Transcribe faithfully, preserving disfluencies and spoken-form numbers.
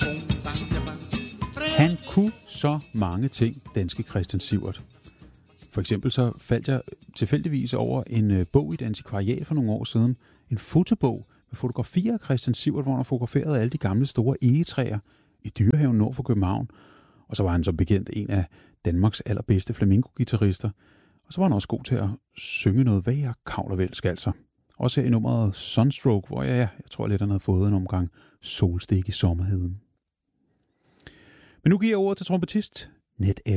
Han kunne så mange ting, danske Christian Siverth. For eksempel så faldt jeg tilfældigvis over en bog i et antikvariat for nogle år siden. En fotobog med fotografier af Christian Siverth, hvor han har fotograferet alle de gamle store egetræer i Dyrehaven nord for København. Og så var han som bekendt en af Danmarks allerbedste flamenco-guitarister. Og så var han også god til at synge noget vejr, kavl og vælsk altså. Også her i nummeret Sunstroke, hvor jeg, jeg tror lidt, han havde fået en omgang solstik i sommerheden. Men nu giver jeg ordet til trompetist Net